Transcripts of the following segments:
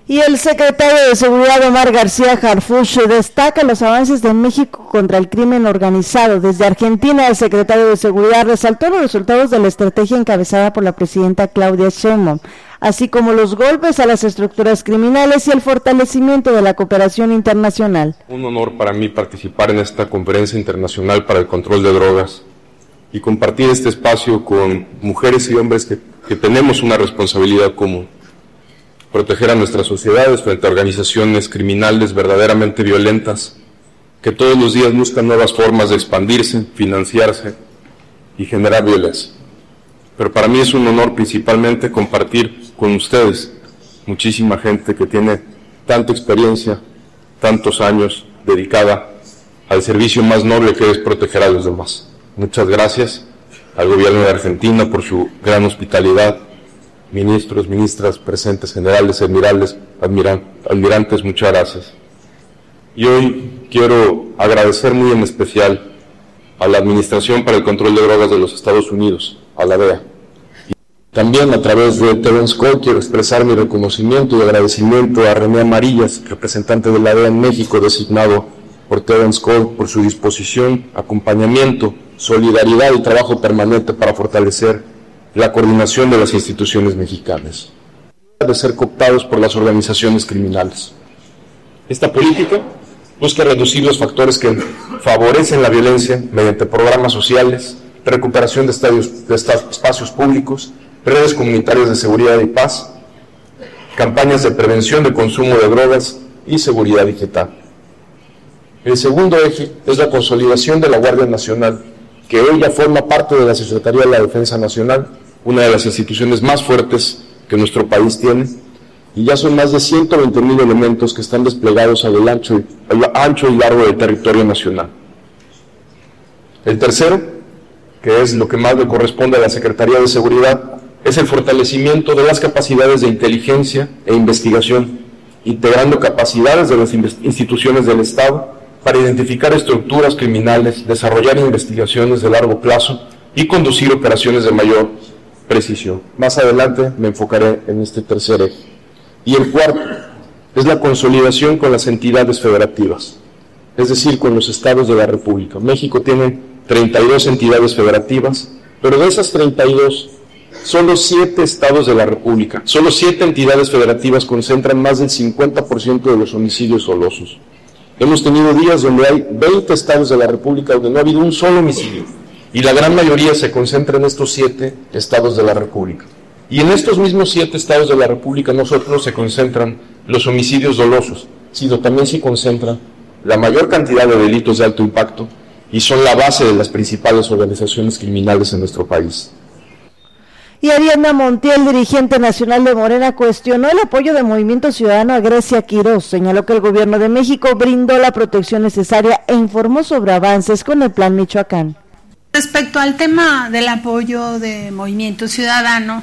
Y el secretario de Seguridad, Omar García Harfuch, destaca los avances de México contra el crimen organizado. Desde Argentina, el secretario de Seguridad resaltó los resultados de la estrategia encabezada por la presidenta Claudia Sheinbaum, así como los golpes a las estructuras criminales y el fortalecimiento de la cooperación internacional. Un honor para mí participar en esta conferencia internacional para el control de drogas y compartir este espacio con mujeres y hombres que tenemos una responsabilidad común: proteger a nuestras sociedades frente a organizaciones criminales verdaderamente violentas que todos los días buscan nuevas formas de expandirse, financiarse y generar violencia. Pero para mí es un honor principalmente compartir con ustedes, muchísima gente que tiene tanta experiencia, tantos años dedicada al servicio más noble, que es proteger a los demás. Muchas gracias al gobierno de Argentina por su gran hospitalidad, ministros, ministras presentes, generales, almirantes, muchas gracias. Y hoy quiero agradecer muy en especial a la Administración para el Control de Drogas de los Estados Unidos, a la DEA. Y también a través de Terence Cole quiero expresar mi reconocimiento y agradecimiento a René Amarillas, representante de la DEA en México, designado por Terence Cole, por su disposición, acompañamiento, solidaridad y trabajo permanente para fortalecer la coordinación de las instituciones mexicanas, de ser cooptados por las organizaciones criminales. Esta política busca reducir los factores que favorecen la violencia mediante programas sociales, recuperación de espacios públicos, redes comunitarias de seguridad y paz, campañas de prevención de consumo de drogas y seguridad digital. El segundo eje es la consolidación de la Guardia Nacional, que hoy ya forma parte de la Secretaría de la Defensa Nacional, una de las instituciones más fuertes que nuestro país tiene, y ya son más de 120,000 elementos que están desplegados a lo ancho y largo del territorio nacional. El tercero, que es lo que más le corresponde a la Secretaría de Seguridad, es el fortalecimiento de las capacidades de inteligencia e investigación, integrando capacidades de las instituciones del Estado para identificar estructuras criminales, desarrollar investigaciones de largo plazo y conducir operaciones de mayor precisión. Más adelante me enfocaré en este tercer eje. Y el cuarto es la consolidación con las entidades federativas, es decir, con los estados de la República. México tiene 32 entidades federativas, pero de esas 32, solo 7 estados de la República, solo 7 entidades federativas concentran más del 50% de los homicidios dolosos. Hemos tenido días donde hay 20 estados de la República donde no ha habido un solo homicidio, y la gran mayoría se concentra en estos 7 estados de la República. Y en estos mismos 7 estados de la República no solo se concentran los homicidios dolosos, sino también se concentra la mayor cantidad de delitos de alto impacto y son la base de las principales organizaciones criminales en nuestro país. Y Ariadna Montiel, dirigente nacional de Morena, cuestionó el apoyo de Movimiento Ciudadano a Grecia Quirós. Señaló que el gobierno de México brindó la protección necesaria e informó sobre avances con el Plan Michoacán. Respecto al tema del apoyo de Movimiento Ciudadano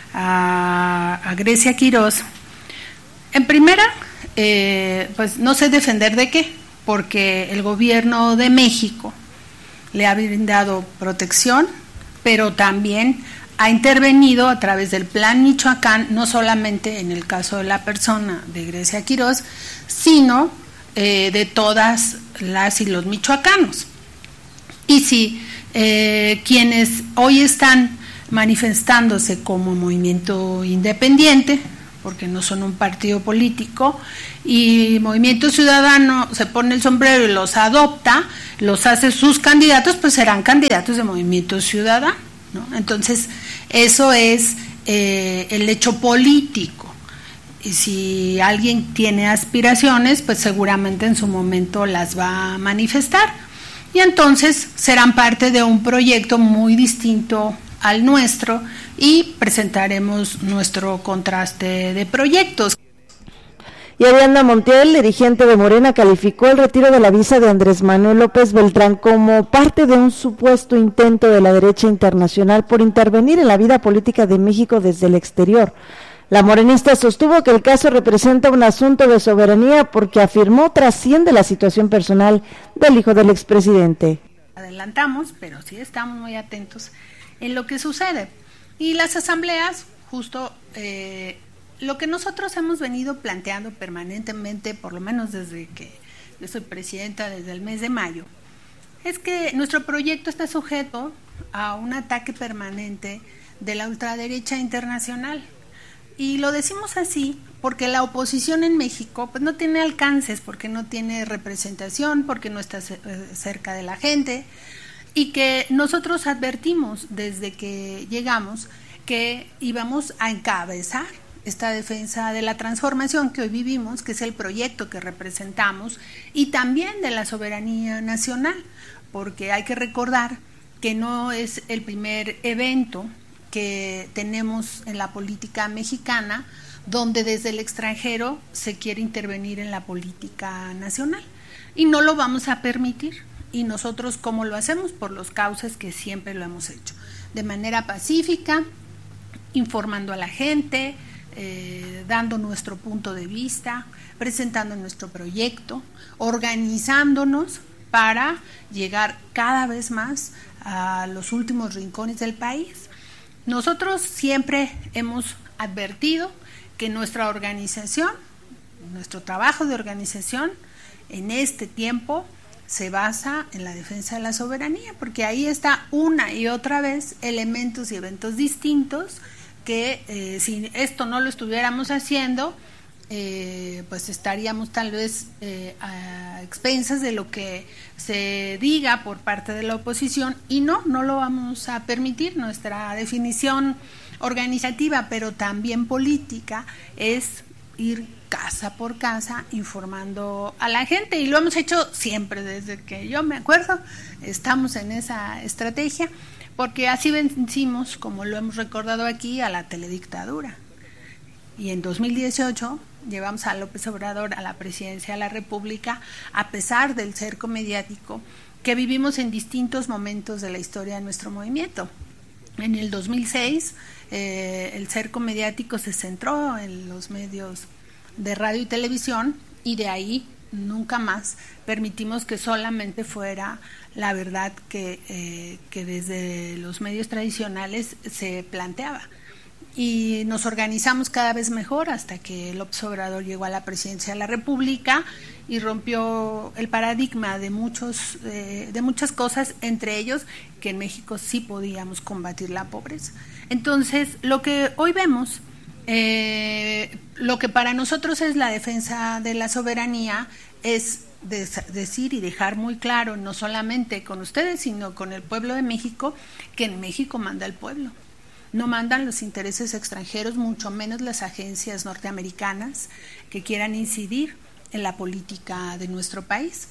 a Grecia Quirós, en primera, pues no sé defender de qué, porque el gobierno de México le ha brindado protección, pero también ha intervenido a través del Plan Michoacán, no solamente en el caso de la persona de Grecia Quirós, sino de todas las y los michoacanos. Y si quienes hoy están manifestándose como movimiento independiente, porque no son un partido político, y Movimiento Ciudadano se pone el sombrero y los adopta, los hace sus candidatos, pues serán candidatos de Movimiento Ciudadano, ¿no? Entonces, eso es el hecho político. Y si alguien tiene aspiraciones, pues seguramente en su momento las va a manifestar. Y entonces serán parte de un proyecto muy distinto al nuestro y presentaremos nuestro contraste de proyectos. Y Ariadna Montiel, dirigente de Morena, calificó el retiro de la visa de Andrés Manuel López Beltrán como parte de un supuesto intento de la derecha internacional por intervenir en la vida política de México desde el exterior. La morenista sostuvo que el caso representa un asunto de soberanía porque afirmó trasciende la situación personal del hijo del expresidente. Adelantamos, pero sí estamos muy atentos en lo que sucede. Y las asambleas justo lo que nosotros hemos venido planteando permanentemente, por lo menos desde que yo soy presidenta, desde el mes de mayo, es que nuestro proyecto está sujeto a un ataque permanente de la ultraderecha internacional. Y lo decimos así porque la oposición en México pues no tiene alcances, porque no tiene representación, porque no está cerca de la gente, y que nosotros advertimos desde que llegamos que íbamos a encabezar esta defensa de la transformación que hoy vivimos, que es el proyecto que representamos, y también de la soberanía nacional, porque hay que recordar que no es el primer evento que tenemos en la política mexicana donde desde el extranjero se quiere intervenir en la política nacional, y no lo vamos a permitir. Y nosotros, ¿cómo lo hacemos? Por los cauces que siempre lo hemos hecho, de manera pacífica, informando a la gente, dando nuestro punto de vista, presentando nuestro proyecto, organizándonos para llegar cada vez más a los últimos rincones del país. Nosotros siempre hemos advertido que nuestra organización, nuestro trabajo de organización en este tiempo se basa en la defensa de la soberanía, porque ahí está una y otra vez elementos y eventos distintos que si esto no lo estuviéramos haciendo, pues estaríamos tal vez a expensas de lo que se diga por parte de la oposición, y no lo vamos a permitir. Nuestra definición organizativa, pero también política, es ir casa por casa informando a la gente, y lo hemos hecho siempre, desde que yo me acuerdo, estamos en esa estrategia, porque así vencimos, como lo hemos recordado aquí, a la teledictadura. Y en 2018 llevamos a López Obrador a la presidencia de la República, a pesar del cerco mediático que vivimos en distintos momentos de la historia de nuestro movimiento. En el 2006 el cerco mediático se centró en los medios de radio y televisión, y de ahí nunca más permitimos que solamente fuera la verdad que desde los medios tradicionales se planteaba. Y nos organizamos cada vez mejor hasta que López Obrador llegó a la presidencia de la República y rompió el paradigma de muchas cosas, entre ellos que en México sí podíamos combatir la pobreza. Entonces, lo que hoy vemos, lo que para nosotros es la defensa de la soberanía, es decir y dejar muy claro, no solamente con ustedes, sino con el pueblo de México, que en México manda el pueblo. No mandan los intereses extranjeros, mucho menos las agencias norteamericanas que quieran incidir en la política de nuestro país.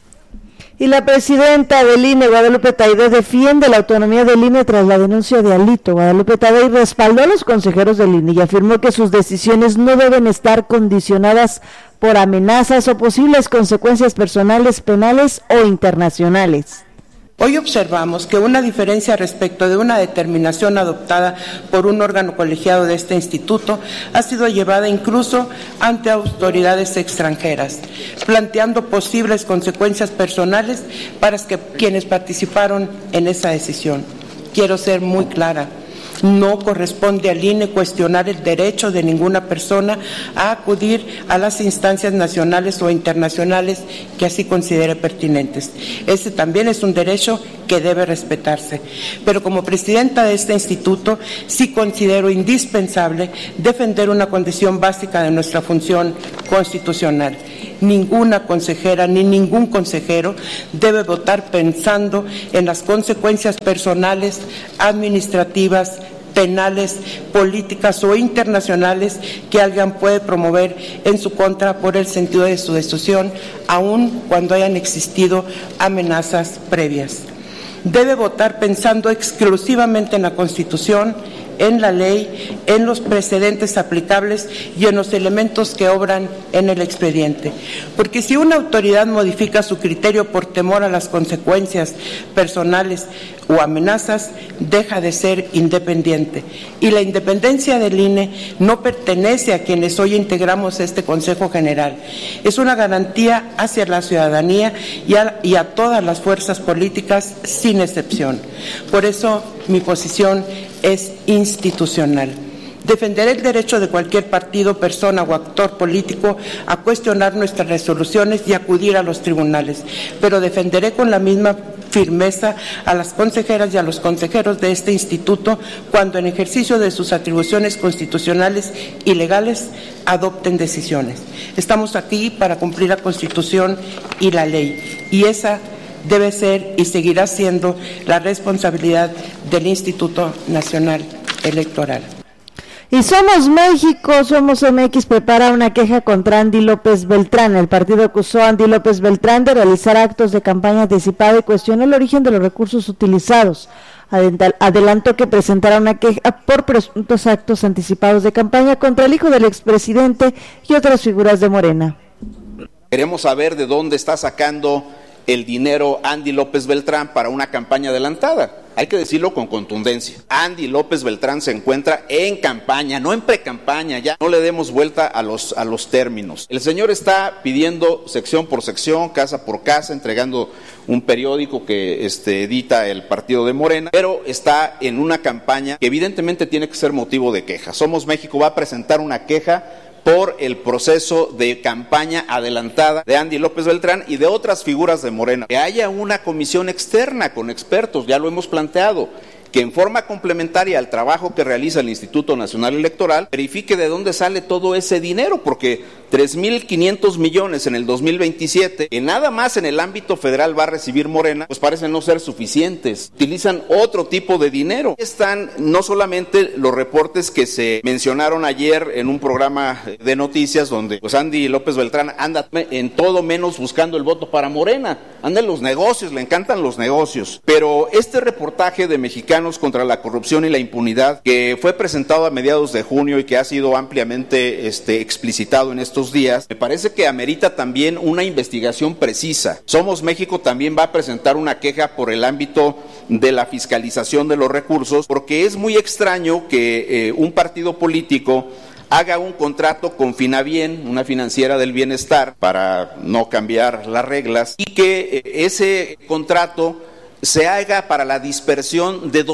Y la presidenta del INE, Guadalupe Taddei, defiende la autonomía del INE tras la denuncia de Alito. Guadalupe Taddei respaldó a los consejeros del INE y afirmó que sus decisiones no deben estar condicionadas por amenazas o posibles consecuencias personales, penales o internacionales. Hoy observamos que una diferencia respecto de una determinación adoptada por un órgano colegiado de este instituto ha sido llevada incluso ante autoridades extranjeras, planteando posibles consecuencias personales para quienes participaron en esa decisión. Quiero ser muy clara. No corresponde al INE cuestionar el derecho de ninguna persona a acudir a las instancias nacionales o internacionales que así considere pertinentes. Ese también es un derecho que debe respetarse. Pero como presidenta de este instituto, sí considero indispensable defender una condición básica de nuestra función constitucional. Ninguna consejera ni ningún consejero debe votar pensando en las consecuencias personales, administrativas, penales, políticas o internacionales que alguien puede promover en su contra por el sentido de su decisión, aun cuando hayan existido amenazas previas. Debe votar pensando exclusivamente en la Constitución, en la ley, en los precedentes aplicables y en los elementos que obran en el expediente. Porque si una autoridad modifica su criterio por temor a las consecuencias personales o amenazas, deja de ser independiente. Y la independencia del INE no pertenece a quienes hoy integramos este Consejo General. Es una garantía hacia la ciudadanía y a todas las fuerzas políticas sin excepción. Por eso mi posición es institucional. Defenderé el derecho de cualquier partido, persona o actor político a cuestionar nuestras resoluciones y acudir a los tribunales, pero defenderé con la misma firmeza a las consejeras y a los consejeros de este instituto cuando en ejercicio de sus atribuciones constitucionales y legales adopten decisiones. Estamos aquí para cumplir la Constitución y la ley, y esa debe ser y seguirá siendo la responsabilidad del Instituto Nacional Electoral. Y Somos México, Somos MX prepara una queja contra Andy López Beltrán. El partido acusó a Andy López Beltrán de realizar actos de campaña anticipada y cuestionó el origen de los recursos utilizados. Adelantó que presentará una queja por presuntos actos anticipados de campaña contra el hijo del expresidente y otras figuras de Morena. Queremos saber de dónde está sacando el dinero Andy López Beltrán para una campaña adelantada. Hay que decirlo con contundencia. Andy López Beltrán se encuentra en campaña, no en precampaña, ya no le demos vuelta a los términos. El señor está pidiendo sección por sección, casa por casa, entregando un periódico que edita el partido de Morena, pero está en una campaña que evidentemente tiene que ser motivo de queja. Somos México va a presentar una queja por el proceso de campaña adelantada de Andy López Beltrán y de otras figuras de Morena. Que haya una comisión externa con expertos, ya lo hemos planteado, que en forma complementaria al trabajo que realiza el Instituto Nacional Electoral, verifique de dónde sale todo ese dinero, porque 3,500 millones en el 2027, que nada más en el ámbito federal va a recibir Morena, pues parecen no ser suficientes. Utilizan otro tipo de dinero. Están no solamente los reportes que se mencionaron ayer en un programa de noticias, donde pues Andy López Beltrán anda en todo menos buscando el voto para Morena, anda en los negocios, le encantan los negocios. Pero este reportaje de Mexicanos contra la corrupción y la impunidad, que fue presentado a mediados de junio y que ha sido ampliamente explicitado en estos días, me parece que amerita también una investigación precisa. Somos México también va a presentar una queja por el ámbito de la fiscalización de los recursos, porque es muy extraño que un partido político haga un contrato con Finabien, una financiera del bienestar, para no cambiar las reglas, y que ese contrato se haga para la dispersión de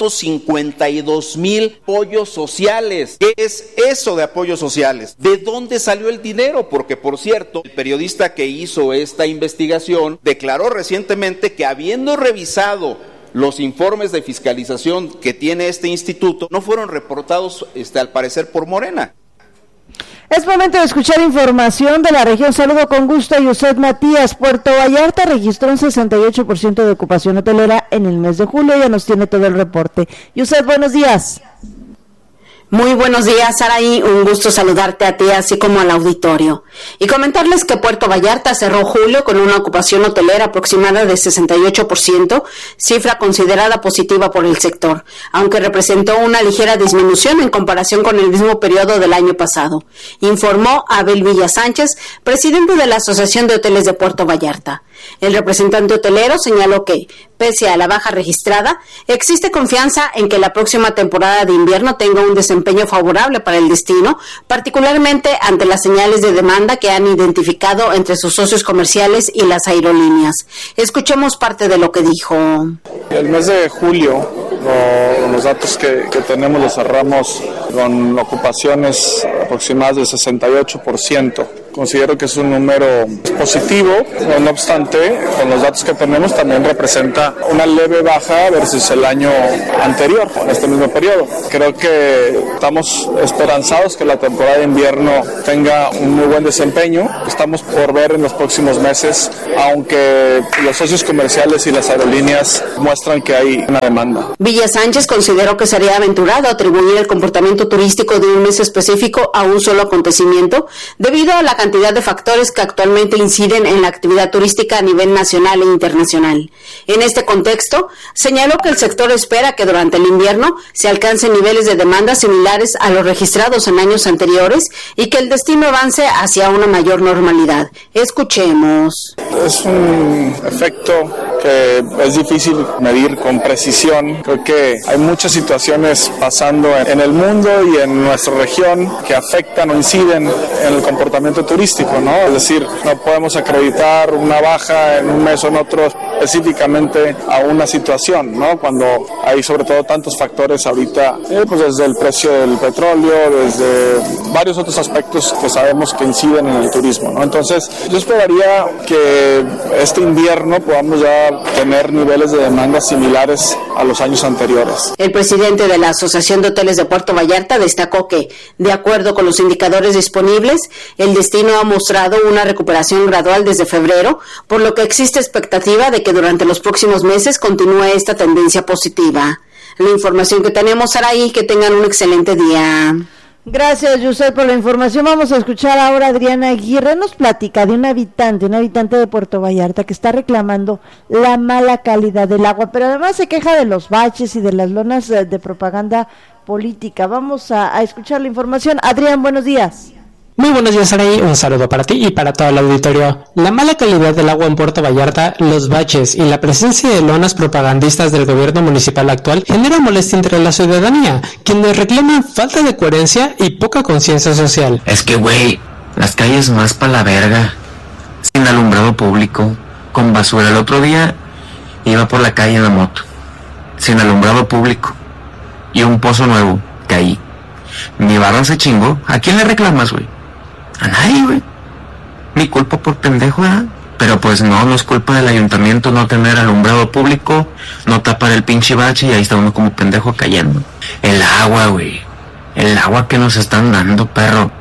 252,000 apoyos sociales. ¿Qué es eso de apoyos sociales? ¿De dónde salió el dinero? Porque, por cierto, el periodista que hizo esta investigación declaró recientemente que, habiendo revisado los informes de fiscalización que tiene este instituto, no fueron reportados, al parecer, por Morena. Es momento de escuchar información de la región. Saludo con gusto a Yuset Matías. Puerto Vallarta registró un 68% de ocupación hotelera en el mes de julio. Ya nos tiene todo el reporte. Yuset, buenos días. Muy buenos días, Saraí, un gusto saludarte a ti así como al auditorio y comentarles que Puerto Vallarta cerró julio con una ocupación hotelera aproximada de 68%, cifra considerada positiva por el sector, aunque representó una ligera disminución en comparación con el mismo periodo del año pasado, informó Abel Villasánchez, presidente de la Asociación de Hoteles de Puerto Vallarta. El representante hotelero señaló que, pese a la baja registrada, existe confianza en que la próxima temporada de invierno tenga un desempeño favorable para el destino, particularmente ante las señales de demanda que han identificado entre sus socios comerciales y las aerolíneas. Escuchemos parte de lo que dijo. El mes de julio, los datos que tenemos los cerramos con ocupaciones aproximadas del 68%. Considero que es un número positivo, no obstante, con los datos que tenemos también representa una leve baja versus el año anterior, en este mismo periodo. Creo que estamos esperanzados que la temporada de invierno tenga un muy buen desempeño. Estamos por ver en los próximos meses, aunque los socios comerciales y las aerolíneas muestran que hay una demanda. Villa Sánchez consideró que sería aventurado atribuir el comportamiento turístico de un mes específico a un solo acontecimiento, debido a la cantidad de factores que actualmente inciden en la actividad turística a nivel nacional e internacional. En este contexto, señaló que el sector espera que durante el invierno se alcancen niveles de demanda similares a los registrados en años anteriores y que el destino avance hacia una mayor normalidad. Escuchemos. Es un efecto que es difícil medir con precisión. Creo que hay muchas situaciones pasando en el mundo y en nuestra región que afectan o inciden en el comportamiento turístico, ¿no? Es decir, no podemos acreditar una baja en un mes o en otro específicamente a una situación, ¿no? Cuando hay sobre todo tantos factores ahorita, pues desde el precio del petróleo, desde varios otros aspectos que sabemos que inciden en el turismo, ¿no? Entonces, yo esperaría que este invierno podamos ya tener niveles de demanda similares a los años anteriores. El presidente de la Asociación de Hoteles de Puerto Vallarta destacó que, de acuerdo con los indicadores disponibles, el destino ha mostrado una recuperación gradual desde febrero, por lo que existe expectativa de que durante los próximos meses continúe esta tendencia positiva. La información que tenemos, Saraí, que tengan un excelente día. Gracias, Yusel, por la información. Vamos a escuchar ahora a Adriana Aguirre. Nos platica de un habitante de Puerto Vallarta que está reclamando la mala calidad del agua, pero además se queja de los baches y de las lonas de propaganda política. Vamos a escuchar la información. Adrián, buenos días. Muy buenos días, Araí. Un saludo para ti y para todo el auditorio. La mala calidad del agua en Puerto Vallarta, los baches y la presencia de lonas propagandistas del gobierno municipal actual genera molestia entre la ciudadanía, quienes reclaman falta de coherencia y poca conciencia social. Es que, güey, las calles más pa' la verga, sin alumbrado público, con basura. El otro día iba por la calle en la moto, sin alumbrado público, y un pozo nuevo, caí. Mi barra se chingó. ¿A quién le reclamas, güey? A nadie, güey. Mi culpa por pendejo, ¿eh? Pero pues no es culpa del ayuntamiento no tener alumbrado público, no tapar el pinche bache y ahí está uno como pendejo cayendo. El agua, güey. El agua que nos están dando, perro.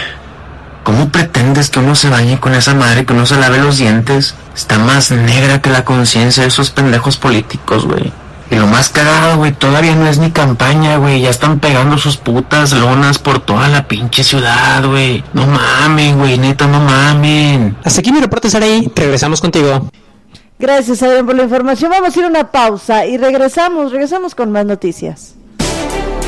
¿Cómo pretendes que uno se bañe con esa madre, que uno se lave los dientes? Está más negra que la conciencia de esos pendejos políticos, güey. Y lo más cagado, güey, todavía no es ni campaña, güey. Ya están pegando sus putas lonas por toda la pinche ciudad, güey. No mamen, güey, neta, no mamen. Hasta aquí mi reporte, Saraí. Regresamos contigo. Gracias, Adrián, por la información. Vamos a ir a una pausa y regresamos con más noticias.